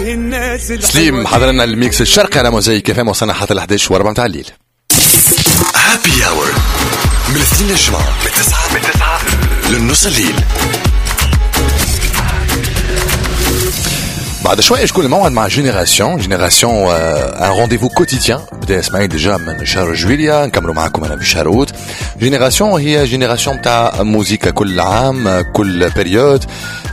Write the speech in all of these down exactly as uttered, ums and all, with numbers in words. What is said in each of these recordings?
سليم حضر لنا الميكس الشرقي على موزايك كيف وصلنا حتى الحداش وربع متاع الليل. هابي اور من الاثنين للجمعة من تسعة من تسعة للنص الليل. بعد شوية شكون الموعد مع جينيراسيون جينيراسيون ان رونديفو كوتيديان بدا اسمعي ديجا من شهر جويليا نكملوا معكم انا في شهر اوت. جينيراسيون هي جينيراسيون تاع موزيكا كل عام كل بيريود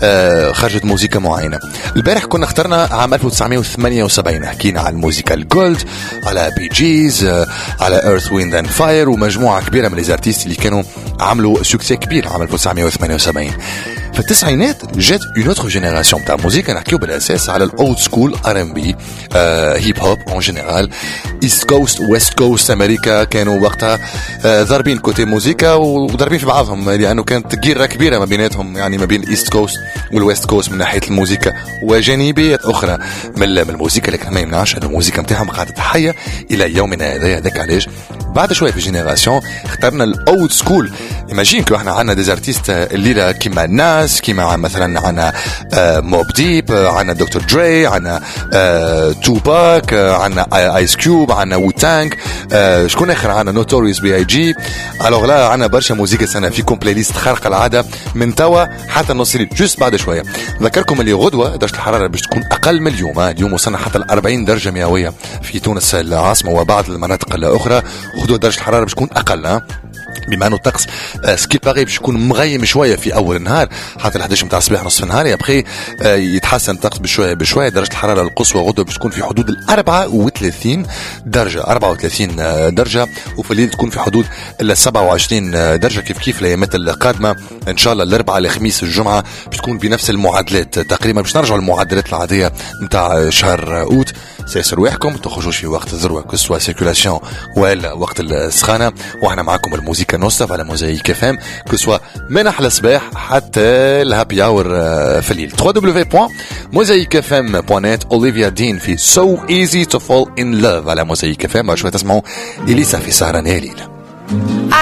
آه خرجت موزيكا معينة. البارح كنا اخترنا عام ألف وتسعمائة وثمانية وسبعين حكينا على الموزيكا الجولد على بي جيز آه على ايرث ويند اند فاير ومجموعة كبيرة من ليزارتيست اللي كانوا عملوا سوكسي كبير عام ألف وتسعمائة وثمانية وسبعين. في التسعينات جات اون اوتر جينيراسيون تاع موزيكا نحكيو بالاساس على الاولد سكول ار ام بي هيب هوب اون جينيرال ايست كوست ويست كوست امريكا كانوا وقتها آه ضاربين كوتي موزيكا وضاربين في بعضهم لانه كانت جيره كبيره ما بيناتهم يعني ما بين الايست كوست والويست كوست من ناحيه الموسيقى وجانبيات اخرى من الموسيقى لكن ما يمنعش ان الموسيقى نتاعهم قاعده حيه الى يومنا هذا. هذاك علاش بعد شويه في جينيراسيون اخترنا الاولد سكول. ايماجين كو احنا عندنا دي ارتيست الليله كيما ناس كيما مثلا عندنا آه موب ديب عندنا دكتور دري عندنا آه توباك آه عندنا ايس كيوب عندنا وو تانك آه شكون اخر عندنا نوتوريوس بي اي جي. الوغ لا عندنا برشا موسيقى سنه فيكم بلاي ليست خارقه العاده من توا حتى نص الليل جوست بعد شويه. نذكركم اللي غدوه درجه الحراره باش تكون اقل من اليوم. اليوم وصلنا حتى ل أربعين درجه مئويه في تونس العاصمه وبعض المناطق الاخرى. غدوه درجه الحراره باش تكون اقل بما انه الطقس سكيل باغي باش يكون مغيم شويه في اول النهار حتى الحداش نتاع الصباح نصف النهار يبقى يتحسن الطقس بشويه بشويه. درجه الحراره القصوى غدوه باش تكون في حدود ال أربعة وثلاثين درجه أربعة وثلاثين درجه وفي الليل تكون في حدود ال سبعة وعشرين درجه كيف كيف الايامات القادمه ان شاء الله الاربعاء الخميس الجمعه باش تكون بنفس المعدلات تقريبا باش نرجعوا للمعدلات العاديه نتاع شهر اوت. سيسر رواحكم تخرجوش في وقت الذروه كسوا سيركولاسيون ولا وقت السخانه واحنا معكم الموسيقى نوستف على موزايك اف ام كسوا من احلى الصباح حتى الهابي اور في الليل. دبليو دبليو دبليو دوت موزايك اف ام دوت نت. اوليفيا دين في So Easy to Fall in Love على موزايك اف ام. شويه تسمعوا اليسا في سهران يا ليل.